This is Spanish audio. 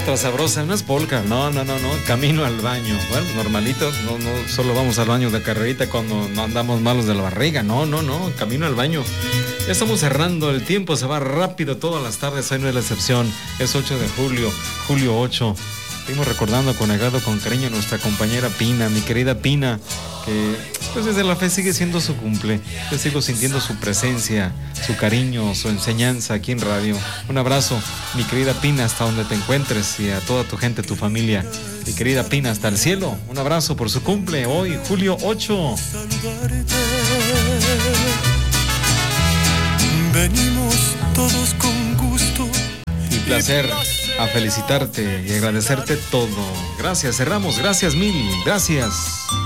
otra sabrosa, no es polka, no, camino al baño. Bueno, normalitos, no solo vamos al baño de carrerita cuando no andamos malos de la barriga, no, camino al baño. Ya estamos cerrando, el tiempo se va rápido todas las tardes, hoy no es la excepción, es 8 de julio 8. Seguimos recordando con agrado, con cariño a nuestra compañera Pina, mi querida Pina, que pues desde la fe sigue siendo su cumple. Yo sigo sintiendo su presencia, su cariño, su enseñanza aquí en radio. Un abrazo, mi querida Pina, hasta donde te encuentres, y a toda tu gente, tu familia. Mi querida Pina, hasta el cielo. Un abrazo por su cumple, hoy, julio 8. Venimos todos con gusto y placer a felicitarte y agradecerte todo. Gracias, cerramos, gracias mil, gracias.